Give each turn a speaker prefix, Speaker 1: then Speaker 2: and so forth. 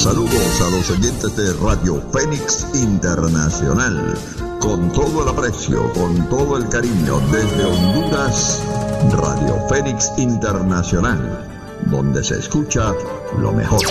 Speaker 1: Saludos a los oyentes de Radio Fénix Internacional. Con todo el aprecio, con todo el cariño, desde Honduras, Radio Fénix Internacional, donde se escucha lo mejor.